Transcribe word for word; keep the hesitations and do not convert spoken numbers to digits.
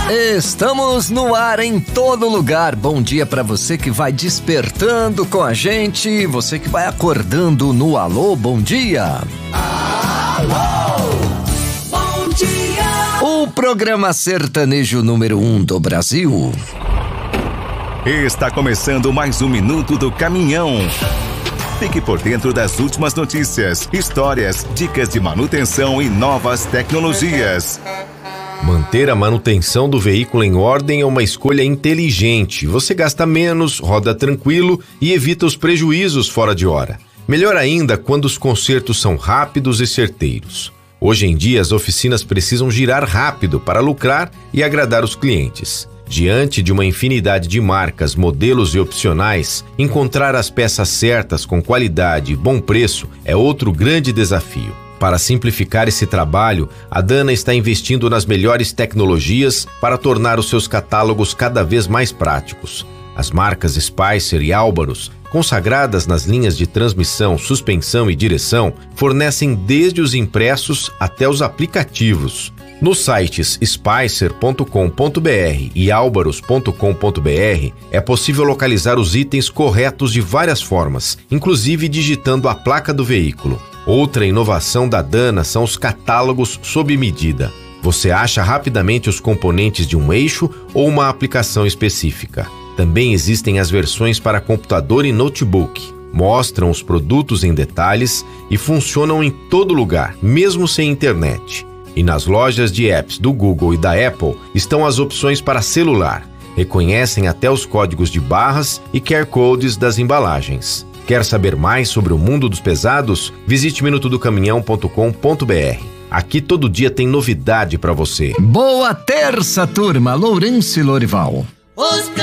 Estamos no ar em todo lugar. Bom dia para você que vai despertando com a gente, você que vai acordando no Alô, bom dia. Alô, bom dia. O programa sertanejo número um do Brasil. Está começando mais um Minuto do Caminhão. Fique por dentro das últimas notícias, histórias, dicas de manutenção e novas tecnologias. Manter a manutenção do veículo em ordem é uma escolha inteligente. Você gasta menos, roda tranquilo e evita os prejuízos fora de hora. Melhor ainda quando os consertos são rápidos e certeiros. Hoje em dia, as oficinas precisam girar rápido para lucrar e agradar os clientes. Diante de uma infinidade de marcas, modelos e opcionais, encontrar as peças certas com qualidade e bom preço é outro grande desafio. Para simplificar esse trabalho, a Dana está investindo nas melhores tecnologias para tornar os seus catálogos cada vez mais práticos. As marcas Spicer e Álvaros, consagradas nas linhas de transmissão, suspensão e direção, fornecem desde os impressos até os aplicativos. Nos sites spicer ponto com ponto br e álvaros ponto com ponto br é possível localizar os itens corretos de várias formas, inclusive digitando a placa do veículo. Outra inovação da Dana são os catálogos sob medida. Você acha rapidamente os componentes de um eixo ou uma aplicação específica. Também existem as versões para computador e notebook. Mostram os produtos em detalhes e funcionam em todo lugar, mesmo sem internet. E nas lojas de apps do Google e da Apple estão as opções para celular. Reconhecem até os códigos de barras e Q R codes das embalagens. Quer saber mais sobre o mundo dos pesados? Visite minuto do caminhão ponto com ponto br. Aqui todo dia tem novidade para você. Boa terça, turma. Lourenço e Lorival. Os